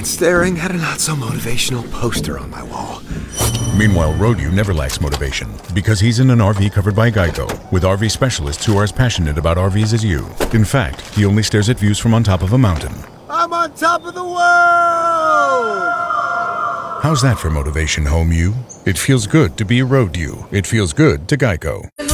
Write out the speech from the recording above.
staring at a not-so-motivational poster on my wall. Meanwhile, Road-U never lacks motivation because he's in an RV covered by Geico, with RV specialists who are as passionate about RVs as you. In fact, he only stares at views from on top of a mountain. I'm on top of the world! How's that for motivation, home you? It feels good to be Road-U. It feels good to Geico.